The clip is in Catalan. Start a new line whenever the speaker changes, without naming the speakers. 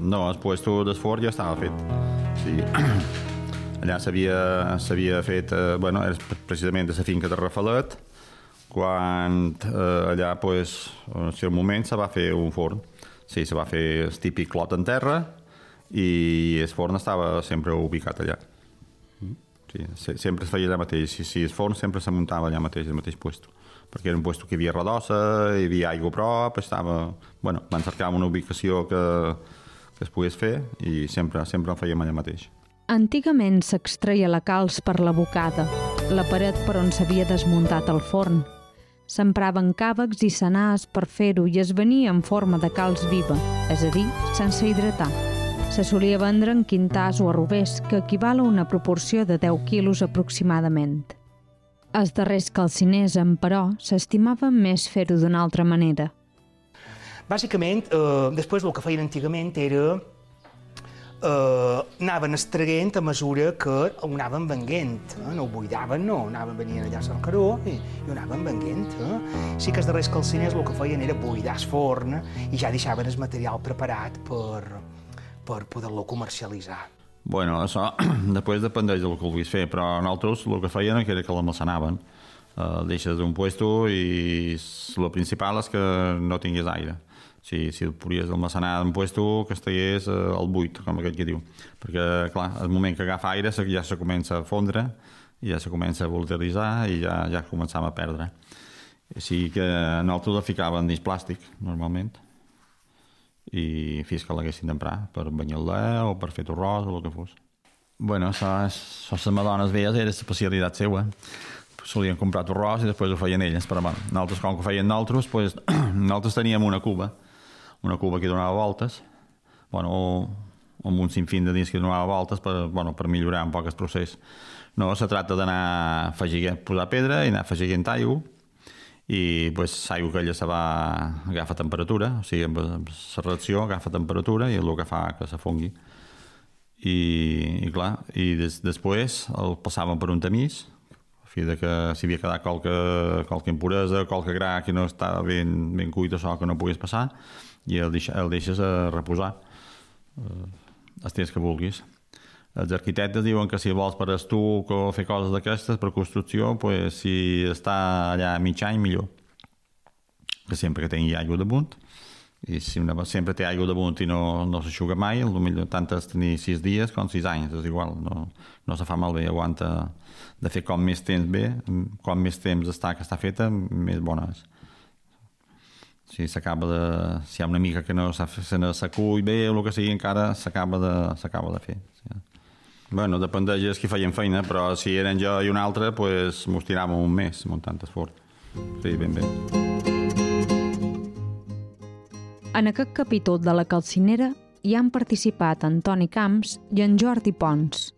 No, el puesto del forn ja estava fet. Sí. Allà s'havia fet... era precisament de la finca de Rafalet, quan allà, pues, en el seu moment, se va fer un forn. Sí, se va fer el típic clot en terra i el forn estava sempre ubicat allà. Sí, sempre es feia allà mateix. Si el forn sempre se muntava allà mateix, al mateix puesto. Perquè era un puesto que hi havia redossa, hi havia aigua a prop, estava... van cercar una ubicació que es pogués fer i sempre en fèiem allà mateix.
Antigament s'extreia la calç per la bocada, la paret per on s'havia desmuntat el forn. S'empraven càvecs i senars per fer-ho i es venia en forma de calç viva, és a dir, sense hidratar. Se solia vendre en quintars o arrovers, que equival a una proporció de 10 quilos aproximadament. Els darrers calciners, però, s'estimaven més fer-ho d'una altra manera.
Bàsicament, després el que feien antigament era anaven extraient a mesura que ho anaven venguent. No ho buidaven, no, venien allà a Salcaró i ho anaven venguent. Sí que els darrers calciners el que feien era buidar el forn i ja deixaven el material preparat per poder-lo comercialitzar.
Bueno, això després dependeix del que vulguis fer, però nosaltres el que feien era que l'almacenaven. Deixes un puesto i el principal és que no tingués aire. Si el podies almacenar en un puesto que estigués al buit, com aquell que diu. Perquè, clar, al moment que agafa aire ja se comença a fondre, i ja se comença a volatilitzar i ja començàvem a perdre. Així que nosaltres la ficàvem dins plàstic, normalment, i fins que l'haguessin d'emprar per banyar-la o per fer torrós o el que fos. Bueno, les madones velles era l'especialitat seva. Solien comprar torrós i després ho feien elles, però nosaltres, com que ho feien nosaltres teníem una cuba que donava voltes, amb un sinfín de dins que donava voltes per millorar un poc el procés. No, se tracta d'anar a posar pedra i anar afegint aigua, i l'aigua aquella se va agafa temperatura, o sigui, amb la reacció agafa temperatura i és el que fa que se fongui. I clar, després el passàvem per un tamís, a fi de que si havia quedat qualque impuresa, qualque gra que no estava ben cuit, això que no pogués passar, i el deixes a reposar els temps que vulguis. Els arquitectes diuen que si vols per estuc o fer coses d'aquestes, per construcció, si està allà mig any, millor. Que sempre que tingui aigua damunt, i si sempre té aigua damunt i no s'aixuga mai, potser tant és tenir 6 dies com 6 anys, és igual, no se fa malbé, aguanta. De fet, com més temps com més temps està que està feta, més bona és. Si hi ha una mica que no s'acull bé o el que sigui, encara s'acaba de fer. Bueno, dependeix de qui feien feina, però si eren jo i un altre, mos tiràvem un mes muntant el forn. Sí, ben bé.
En aquest capítol de la calcinera hi han participat Antoni Camps i en Jordi Pons.